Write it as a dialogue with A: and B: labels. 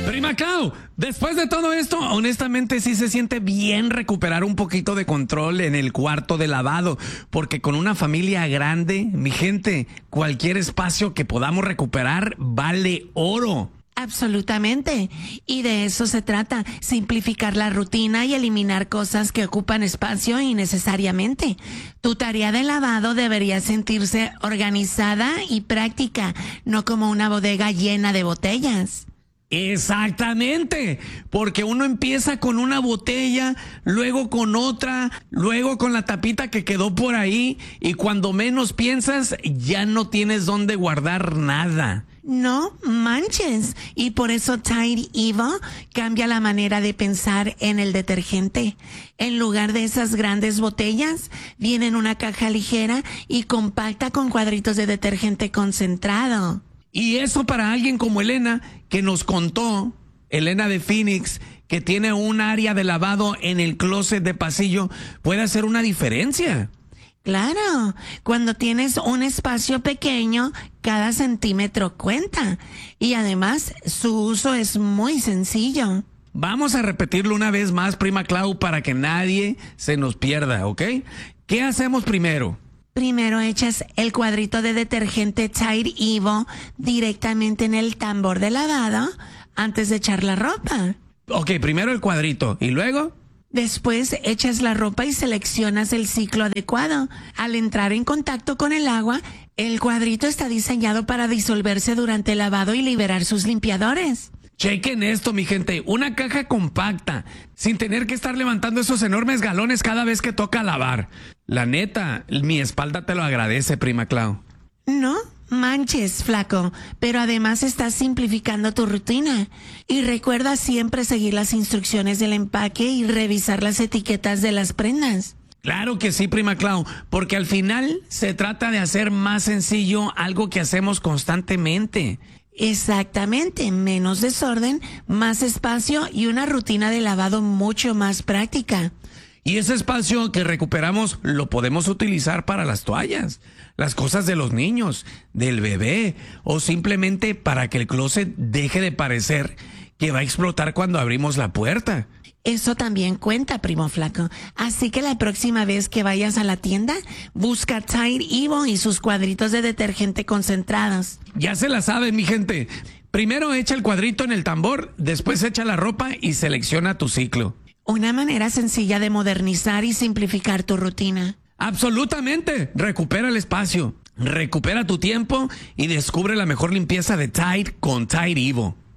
A: Prima Clau, después de todo esto, honestamente sí se siente bien recuperar un poquito de control en el cuarto de lavado, porque con una familia grande, mi gente, cualquier espacio que podamos recuperar vale oro.
B: Absolutamente. Y de eso se trata, simplificar la rutina y eliminar cosas que ocupan espacio innecesariamente. Tu tarea de lavado debería sentirse organizada y práctica, no como una bodega llena de botellas.
A: Exactamente, porque uno empieza con una botella, luego con otra, luego con la tapita que quedó por ahí y cuando menos piensas ya no tienes dónde guardar nada.
B: No manches. Y por eso Tide Evo cambia la manera de pensar en el detergente. En lugar de esas grandes botellas, viene en una caja ligera y compacta con cuadritos de detergente concentrado.
A: Y eso para alguien como Elena, que nos contó, Elena de Phoenix, que tiene un área de lavado en el closet de pasillo, puede hacer una diferencia.
B: Claro, cuando tienes un espacio pequeño, cada centímetro cuenta. Y además, su uso es muy sencillo.
A: Vamos a repetirlo una vez más, Prima Clau, para que nadie se nos pierda, ¿ok? ¿Qué hacemos primero?
B: Primero echas el cuadrito de detergente Tide Evo directamente en el tambor de lavado antes de echar la ropa.
A: Ok, primero el cuadrito, ¿y luego?
B: Después echas la ropa y seleccionas el ciclo adecuado. Al entrar en contacto con el agua, el cuadrito está diseñado para disolverse durante el lavado y liberar sus limpiadores.
A: Chequen esto, mi gente, una caja compacta, sin tener que estar levantando esos enormes galones cada vez que toca lavar. La neta, mi espalda te lo agradece, Prima Clau.
B: No manches, flaco, pero además estás simplificando tu rutina. Y recuerda siempre seguir las instrucciones del empaque y revisar las etiquetas de las prendas.
A: Claro que sí, Prima Clau, porque al final se trata de hacer más sencillo algo que hacemos constantemente.
B: Exactamente, menos desorden, más espacio y una rutina de lavado mucho más práctica.
A: Y ese espacio que recuperamos lo podemos utilizar para las toallas, las cosas de los niños, del bebé, o simplemente para que el closet deje de parecer que va a explotar cuando abrimos la puerta.
B: Eso también cuenta, primo flaco. Así que la próxima vez que vayas a la tienda, busca Tide Evo y sus cuadritos de detergente concentrados.
A: Ya se la saben, mi gente. Primero echa el cuadrito en el tambor, después echa la ropa y selecciona tu ciclo.
B: Una manera sencilla de modernizar y simplificar tu rutina.
A: Absolutamente. Recupera el espacio, recupera tu tiempo y descubre la mejor limpieza de Tide con Tide Evo.